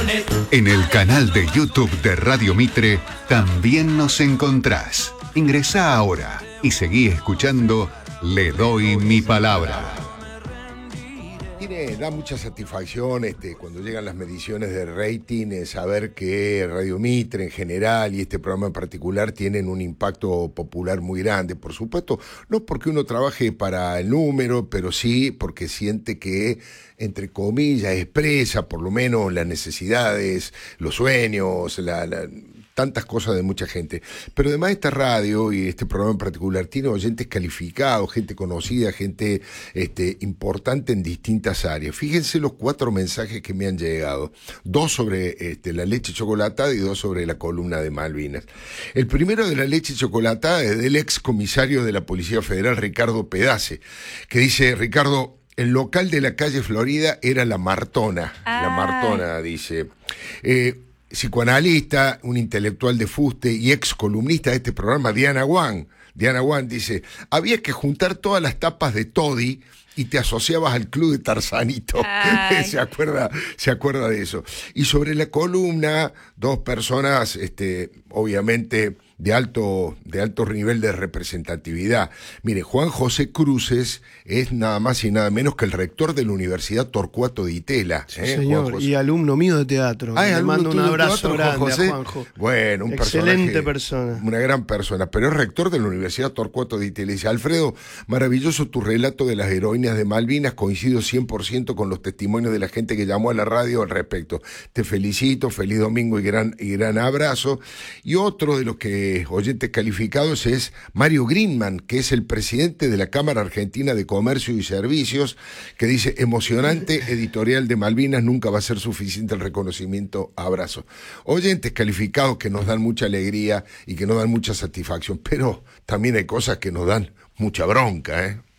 En el canal de YouTube de Radio Mitre también nos encontrás. Ingresá ahora y seguí escuchando Le Doy Mi Palabra. Da mucha satisfacción cuando llegan las mediciones de rating, saber que Radio Mitre en general y este programa en particular tienen un impacto popular muy grande. Por supuesto, no porque uno trabaje para el número, pero sí porque siente que, entre comillas, expresa por lo menos las necesidades, los sueños, tantas cosas de mucha gente. Pero además esta radio y este programa en particular tiene oyentes calificados, gente conocida, gente importante en distintas áreas. Fíjense los 4 mensajes que me han llegado. 2 sobre la leche chocolatada y 2 sobre la columna de Malvinas. El primero de la leche chocolatada es del ex comisario de la Policía Federal, Ricardo Pedace, que dice: Ricardo, el local de la calle Florida era La Martona. La Martona, dice. Psicoanalista, un intelectual de fuste y ex columnista de este programa, Diana Wan. Diana Wan dice: había que juntar todas las tapas de Toddy y te asociabas al club de Tarzanito. Se acuerda de eso. Y sobre la columna, 2 personas, obviamente de alto nivel de representatividad. Mire, Juan José Cruces es nada más y nada menos que el rector de la Universidad Torcuato Di Tella. Sí, señor, y alumno mío de teatro. Le mando un abrazo grande a Juanjo. Bueno, un excelente persona. Una gran persona, pero es rector de la Universidad Torcuato Di Tella. Dice: Alfredo, maravilloso tu relato de las heroínas de Malvinas, coincido 100% con los testimonios de la gente que llamó a la radio al respecto. Te felicito, feliz domingo y gran abrazo. Y otro de los oyentes calificados es Mario Greenman, que es el presidente de la Cámara Argentina de Comercio y Servicios, que dice: emocionante editorial de Malvinas, nunca va a ser suficiente el reconocimiento, abrazo. Oyentes calificados que nos dan mucha alegría y que nos dan mucha satisfacción, pero también hay cosas que nos dan mucha bronca,